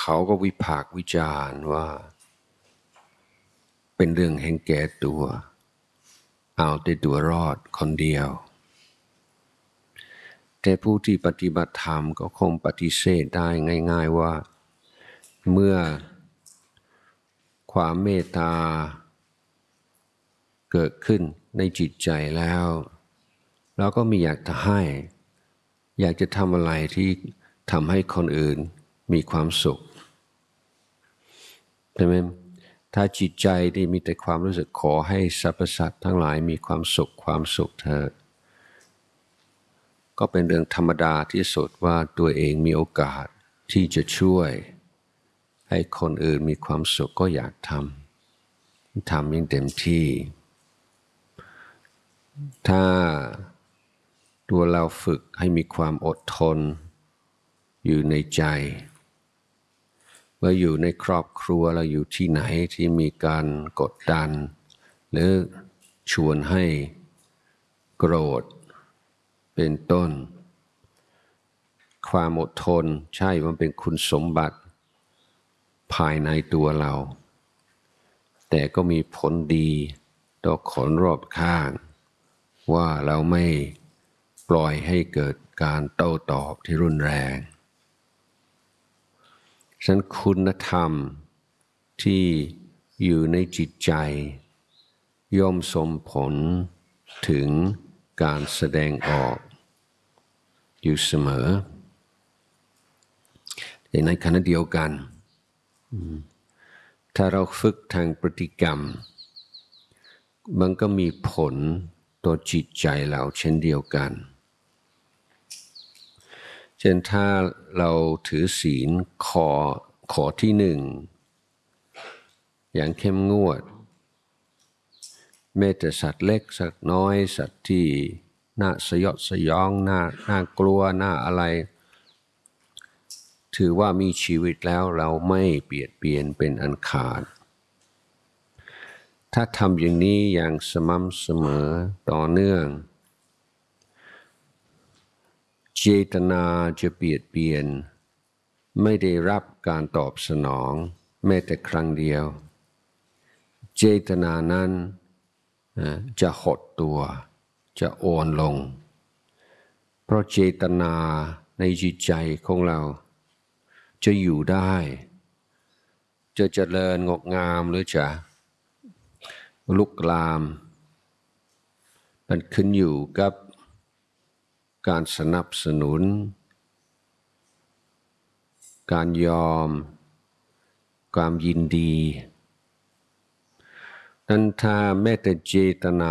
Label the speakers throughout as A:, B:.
A: เขาก็วิพากษ์วิจารณ์ว่าเป็นเรื่องแห่งแก่ตัวเอาแต่ตัวรอดคนเดียวแต่ผู้ที่ปฏิบัติธรรมก็คงปฏิเสธได้ง่ายๆว่าเมื่อความเมตตาเกิดขึ้นในจิตใจแล้วเราก็มีอยากจะให้อยากจะทำอะไรที่ทำให้คนอื่นมีความสุขใช่ไหมถ้าจิตใจที่มีแต่ความรู้สึกขอให้สรรพสัตว์ทั้งหลายมีความสุขเถิดก็เป็นเรื่องธรรมดาที่สุดว่าตัวเองมีโอกาสที่จะช่วยให้คนอื่นมีความสุขก็อยากทำอย่างเต็มที่ถ้าตัวเราฝึกให้มีความอดทนอยู่ในใจว่าอยู่ในครอบครัวเราอยู่ที่ไหนที่มีการกดดันหรือชวนให้โกรธเป็นต้นความอดทนใช่มันเป็นคุณสมบัติภายในตัวเราแต่ก็มีผลดีต่อคนรอบข้างว่าเราไม่ปล่อยให้เกิดการโต้ตอบที่รุนแรงฉะนั้นคุณธรรมที่อยู่ในจิตใจย่อมส่งผลถึงการแสดงออกอยู่เสมอแต่ในขณะเดียวกันถ้าเราฝึกทางพฤติกรรมมันก็มีผลต่อจิตใจเราเช่นเดียวกันเช่นถ้าเราถือศีลข้อที่หนึ่งอย่างเข้มงวดแม้แต่สัตว์เล็กสัตว์น้อยสัตว์ที่น่าสยดสยองน่ากลัวน่าอะไรถือว่ามีชีวิตแล้วเราไม่เบียดเบียนเป็นอันขาดถ้าทำอย่างนี้อย่างสม่ำเสมอต่อเนื่องเจตนาจะเบียดเบียนไม่ได้รับการตอบสนองแม้แต่ครั้งเดียวเจตนานั้นจะหดตัวจะอ่อนลงเพราะเจตนาในจิตใจของเราจะอยู่ได้จะเจริญงอกงามหรือจะลุกลามมันขึ้นอยู่กับการสนับสนุนการยอมความยินดีนั้นถ้าแม้แต่เจตนา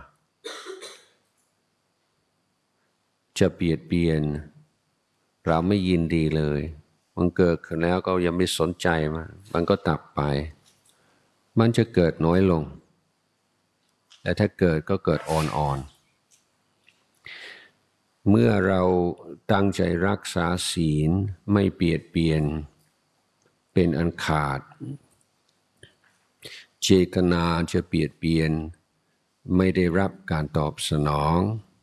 A: จะเบียดเบียนเราไม่ยินดีเลยมันเกิดขึ้นแล้วก็ยังไม่สนใจมันก็ดับไปมันจะเกิดน้อยลงแต่ถ้าเกิดก็เกิดอ่อนเมื่อเราตั้งใจรักษาศีลไม่เบียดเบียนเป็นอันขาดเจตนาจะเบียดเบียนไม่ได้รับการตอบสนอง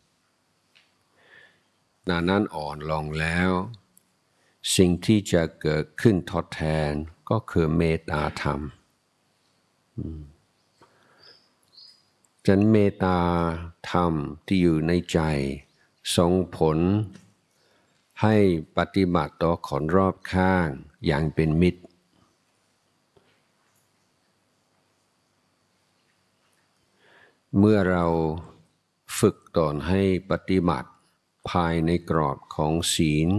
A: นั้นอ่อนลงแล้วสิ่งที่จะเกิดขึ้นทดแทนก็คือเมตตาธรรมฉะนั้นเมตตาธรรมที่อยู่ในใจส่งผลให้ปฏิบัติต่อคนรอบข้างอย่างเป็นมิตรเมื่อเราฝึกตนให้ปฏิบัติภายในกรอบของศีล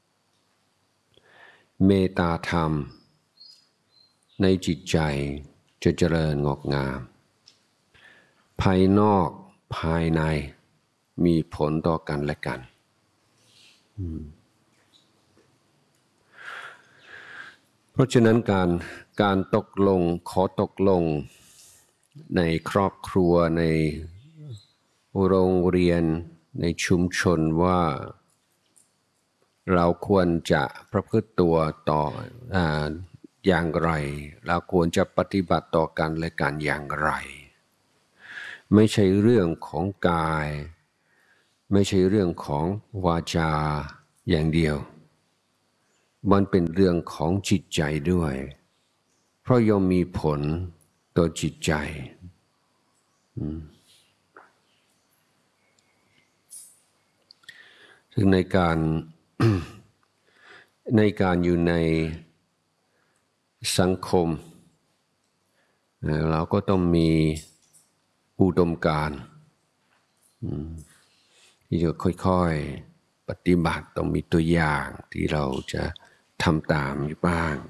A: เมตตาธรรมในจิตใจจะเจริญงอกงามภายนอกภายในมีผลต่อกันและกันเพราะฉะนั้นการตกลงขอตกลงในครอบครัวในโรงเรียนในชุมชนว่าเราควรจะประพฤติตัวต่ออย่างไรเราควรจะปฏิบัติต่อกันและกันอย่างไรไม่ใช่เรื่องของกายไม่ใช่เรื่องของวาจาอย่างเดียวมันเป็นเรื่องของจิตใจด้วยเพราะย่อมมีผลต่อจิตใจซึ่งในการ อยู่ในสังคมเราก็ต้องมีอุดมการณ์ที่จะค่อยๆปฏิบัติต้องมีตัวอย่างที่เราจะทำตามอยู่บ้าง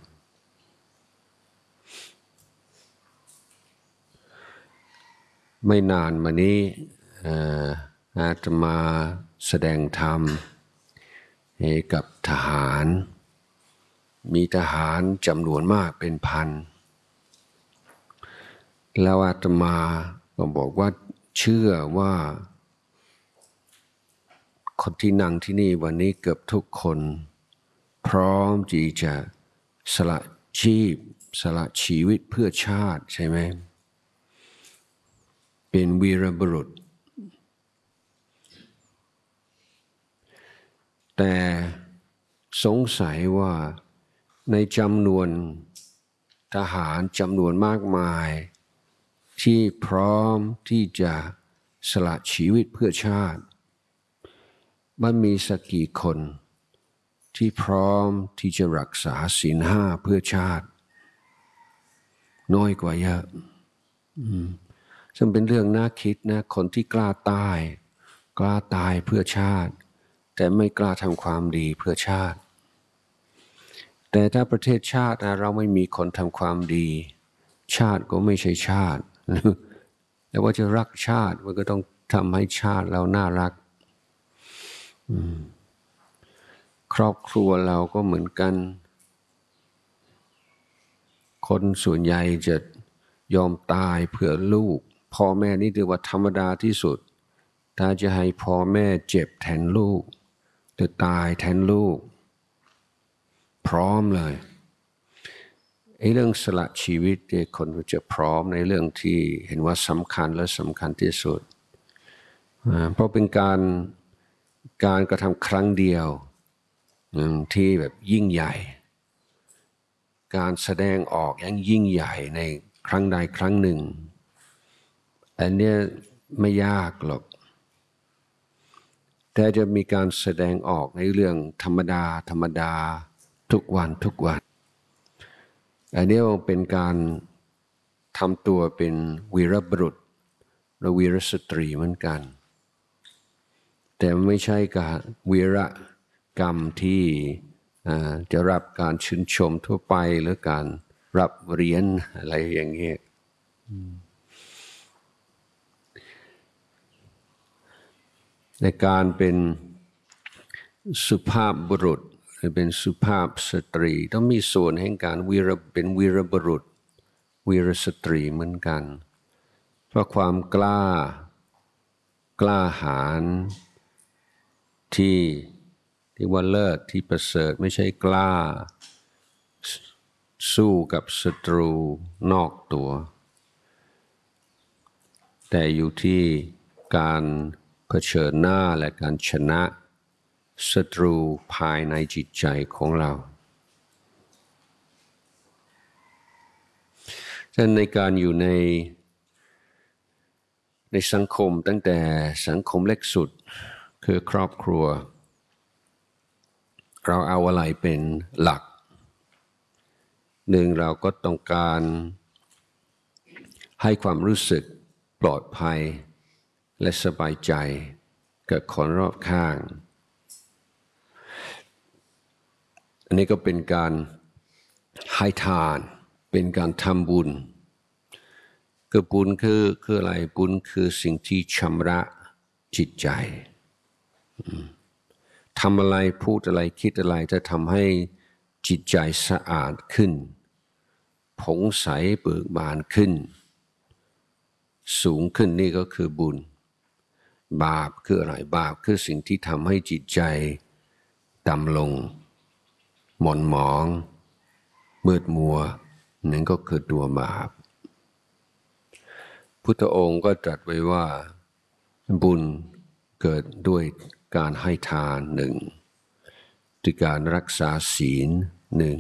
A: ไม่นานมานี้อาตมาแสดงธรรมให้กับทหารมีทหารจำนวนมากเป็นพันแล้วอาตมาก็บอกว่าเชื่อว่าคนที่นั่งที่นี่วันนี้เกือบทุกคนพร้อมที่จะสละชีวิตเพื่อชาติใช่ไหมเป็นวีรบุรุษแต่สงสัยว่าในจำนวนทหารจำนวนมากมายที่พร้อมที่จะสละชีวิตเพื่อชาติมันมีสักกี่คนที่พร้อมที่จะรักษาศีลห้าเพื่อชาติน้อยกว่าเยอะซึ่งเป็นเรื่องน่าคิดนะคนที่กล้าตายเพื่อชาติแต่ไม่กล้าทำความดีเพื่อชาติแต่ถ้าประเทศชาติเราไม่มีคนทำความดีชาติก็ไม่ใช่ชาติแต่ว่าจะรักชาติมันก็ต้องทำให้ชาติเราน่ารักครอบครัวเราก็เหมือนกันคนส่วนใหญ่จะยอมตายเพื่อลูกพ่อแม่นี่ถือว่าธรรมดาที่สุดถ้าจะให้พ่อแม่เจ็บแทนลูกหรือตายแทนลูกพร้อมเลยเรื่องสละชีวิตคนจะพร้อมในเรื่องที่เห็นว่าสำคัญและสำคัญที่สุดเพราะเป็นการกระทำครั้งเดียวที่แบบยิ่งใหญ่การแสดงออกอย่างยิ่งใหญ่ในครั้งใดครั้งหนึ่งอันนี้ไม่ยากหรอกแต่จะมีการแสดงออกในเรื่องธรรมดาทุกวันอันนี้เป็นการทำตัวเป็นวีรบุรุษหรือวีรสตรีเหมือนกันแต่ไม่ใช่การวีรกรรมที่จะรับการชื่นชมทั่วไปหรือการรับเหรียญอะไรอย่างเงี้ยในการเป็นสุภาพบุรุษหรือเป็นสุภาพสตรีต้องมีส่วนแห่งการเป็นวีรบุรุษวีรสตรีเหมือนกันเพราะความกล้าหาญที่ว่าเลิศที่ประเสริฐไม่ใช่กล้าสู้กับศัตรูนอกตัวแต่อยู่ที่การเผชิญหน้าและการชนะศัตรูภายในจิตใจของเราฉะนั้นในการอยู่ในสังคมตั้งแต่สังคมเล็กสุดคือครอบครัวเราเอาอะไรเป็นหลักหนึ่งเราก็ต้องการให้ความรู้สึกปลอดภัยและสบายใจกับคนรอบข้างอันนี้ก็เป็นการให้ทานเป็นการทำบุญคือบุญคืออะไรบุญคือสิ่งที่ชำระจิตใจทำอะไรพูดอะไรคิดอะไรจะทำให้จิตใจสะอาดขึ้นผ่องใสเบิกบานขึ้นสูงขึ้นนี่ก็คือบุญบาปคืออะไรบาปคือสิ่งที่ทำให้จิตใจต่ำลงหม่นหมองมืดมัวนั่นก็คือตัวบาปพุทธองค์ก็ตรัสไว้ว่าบุญเกิดด้วยการให้ทานหนึ่งด้วยการรักษาศีลหนึ่ง